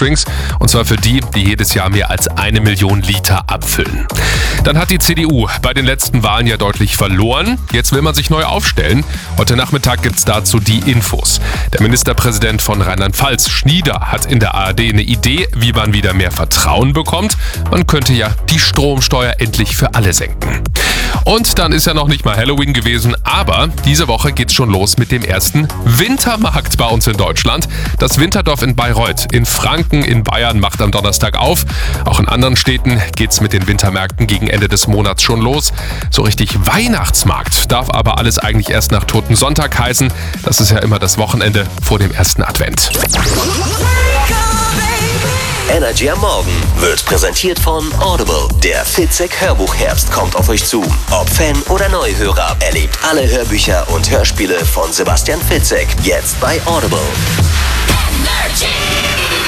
Softdrinks. Und zwar für die jedes Jahr mehr als 1 Million Liter abfüllen. Dann hat die CDU bei den letzten Wahlen ja deutlich verloren. Jetzt will man sich neu aufstellen. Heute Nachmittag gibt's dazu die Infos. Der Ministerpräsident von Rheinland-Pfalz, Schnieder, hat in der ARD eine Idee, wie man wieder mehr Vertrauen bekommt. Man könnte ja die Stromsteuer endlich für alle senken. Und dann ist ja noch nicht mal Halloween gewesen, aber diese Woche geht's schon los mit dem ersten Wintermarkt bei uns in Deutschland. Das Winterdorf in Bayreuth in Franken in Bayern macht am Donnerstag auf. Auch in anderen Städten geht's mit den Wintermärkten gegen Ende des Monats schon los. So richtig Weihnachtsmarkt darf aber alles eigentlich erst nach Totensonntag heißen. Das ist ja immer das Wochenende vor dem ersten Advent. Energy am Morgen wird präsentiert von Audible. Der Fitzek Hörbuchherbst kommt auf euch zu. Ob Fan oder Neuhörer, erlebt alle Hörbücher und Hörspiele von Sebastian Fitzek jetzt bei Audible. Energy.